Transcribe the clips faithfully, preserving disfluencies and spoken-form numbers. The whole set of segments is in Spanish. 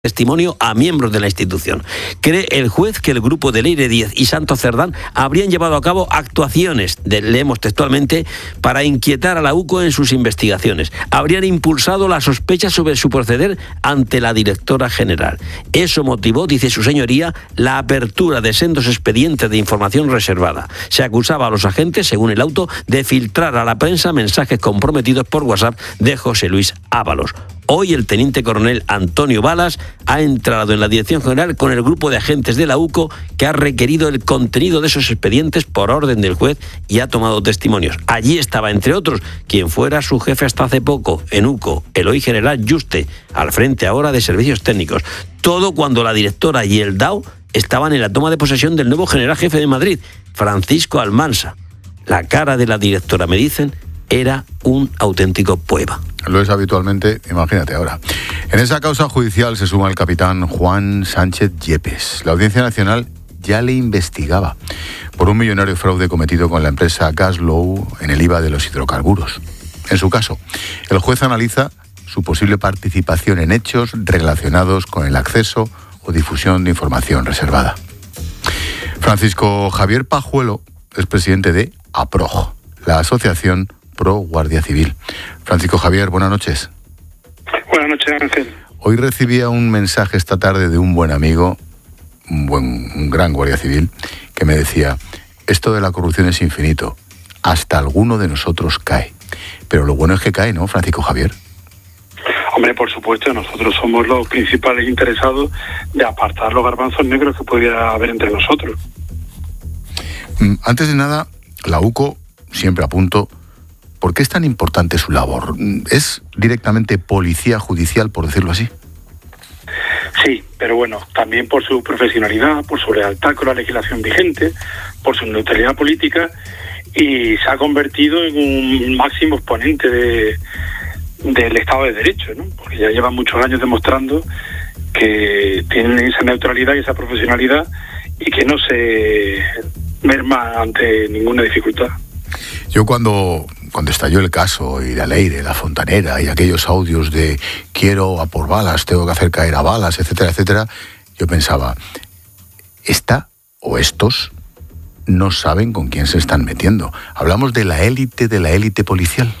testimonio a miembros de la institución. Cree el juez que el grupo de Leire Díez y Santos Cerdán habrían llevado a cabo actuaciones, de, leemos textualmente, para inquietar a la U C O en sus investigaciones. Habrían impulsado la sospecha sobre su proceder ante la directora general. Eso motivó, dice su señoría, la apertura de sendos expedientes de información reservada. Se acusaba a los agentes, según el auto, de filtrar a la prensa mensajes comprometidos por WhatsApp de José Luis Ábalos. Hoy el teniente coronel Antonio Balas ha entrado en la Dirección General con el grupo de agentes de la U C O que ha requerido el contenido de esos expedientes por orden del juez y ha tomado testimonios. Allí estaba, entre otros, quien fuera su jefe hasta hace poco en U C O, el hoy general Yuste, al frente ahora de Servicios Técnicos. Todo cuando la directora y el D A O estaban en la toma de posesión del nuevo general jefe de Madrid, Francisco Almansa. La cara de la directora, me dicen, era un auténtico poema. Lo es habitualmente, imagínate ahora. En esa causa judicial se suma el capitán Juan Sánchez Yepes. La Audiencia Nacional ya le investigaba por un millonario fraude cometido con la empresa Gaslow en el I V A de los hidrocarburos. En su caso, el juez analiza su posible participación en hechos relacionados con el acceso o difusión de información reservada. Francisco Javier Pajuelo es presidente de APROG, la Asociación Pro Guardia Civil. Francisco Javier, buenas noches. Buenas noches, Ángel. Hoy recibía un mensaje esta tarde de un buen amigo, un buen, un gran guardia civil, que me decía: esto de la corrupción es infinito, hasta alguno de nosotros cae. Pero lo bueno es que cae, ¿no, Francisco Javier? Hombre, por supuesto, nosotros somos los principales interesados de apartar los garbanzos negros que pudiera haber entre nosotros. Antes de nada, la U C O siempre apunto. ¿Por qué es tan importante su labor? ¿Es directamente policía judicial, por decirlo así? Sí, pero bueno, también por su profesionalidad, por su lealtad con la legislación vigente, por su neutralidad política, y se ha convertido en un máximo exponente de, del Estado de Derecho, ¿no? Porque ya lleva muchos años demostrando que tienen esa neutralidad y esa profesionalidad y que no se merma ante ninguna dificultad. Yo cuando... Cuando estalló el caso y la ley de la fontanera y aquellos audios de quiero a por balas, tengo que hacer caer a balas, etcétera, etcétera, yo pensaba, esta o estos no saben con quién se están metiendo. Hablamos de la élite de la élite policial.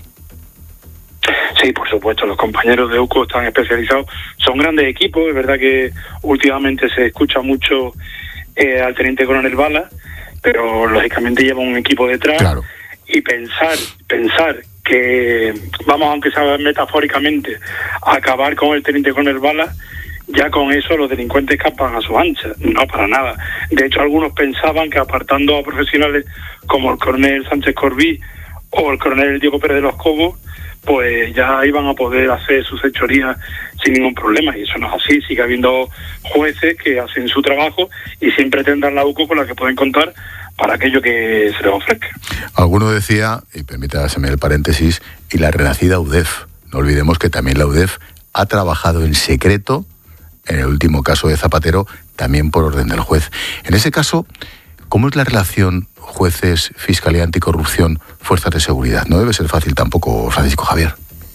Sí, por supuesto, los compañeros de U C O están especializados, son grandes equipos, es verdad que últimamente se escucha mucho eh, al teniente coronel Balas, pero lógicamente lleva un equipo detrás. Claro. Y pensar, pensar que vamos, aunque sea metafóricamente, a acabar con el teniente coronel Balas, ya con eso los delincuentes escapan a su ancha. No, para nada. De hecho, algunos pensaban que apartando a profesionales como el coronel Sánchez Corbí o el coronel Diego Pérez de los Cobos, pues ya iban a poder hacer sus hechorías sin ningún problema. Y eso no es así. Sigue habiendo jueces que hacen su trabajo y siempre tendrán la U C O con la que pueden contar para aquello que se les ofrezca. Alguno decía, y permítaseme el paréntesis, y la renacida U D E F. No olvidemos que también la U D E F ha trabajado en secreto, en el último caso de Zapatero, también por orden del juez. En ese caso, ¿cómo es la relación jueces, Fiscalía Anticorrupción, Fuerzas de Seguridad? No debe ser fácil tampoco, Francisco Javier.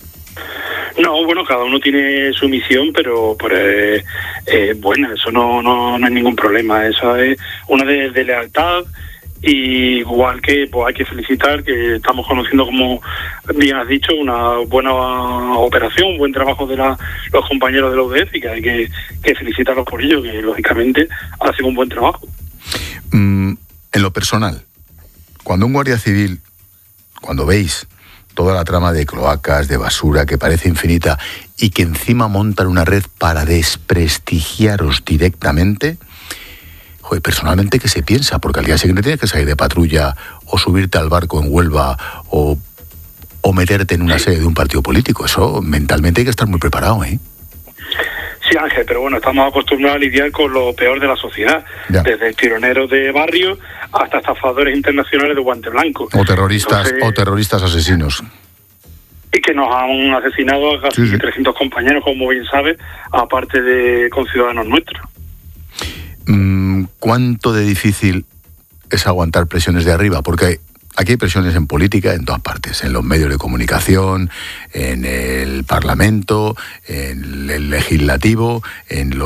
No, bueno, cada uno tiene su misión, pero, pero eh, eh, bueno, eso no, no, no hay ningún problema. Eso es una de, de lealtad. Y igual que pues hay que felicitar que estamos conociendo, como bien has dicho, una buena operación, un buen trabajo de la, los compañeros de la U D E F, y que hay que, que felicitarlos por ello, que lógicamente hacen un buen trabajo. Mm, en lo personal, cuando un guardia civil, cuando veis toda la trama de cloacas, de basura que parece infinita y que encima montan una red para desprestigiaros directamente, joder, personalmente, ¿qué se piensa? Porque al día siguiente tienes que salir de patrulla o subirte al barco en Huelva o, o meterte en una sede de un partido político. Eso mentalmente hay que estar muy preparado, ¿eh? Sí, Ángel, pero bueno, estamos acostumbrados a lidiar con lo peor de la sociedad, ya. Desde tironeros de barrio hasta estafadores internacionales de guante blanco. O terroristas, Entonces, o terroristas asesinos. Y que nos han asesinado a casi sí, sí. trescientos compañeros, como bien sabes, aparte de conciudadanos nuestros. ¿Cuánto de difícil es aguantar presiones de arriba? Porque aquí hay presiones en política en todas partes, en los medios de comunicación, en el Parlamento, en el legislativo, en los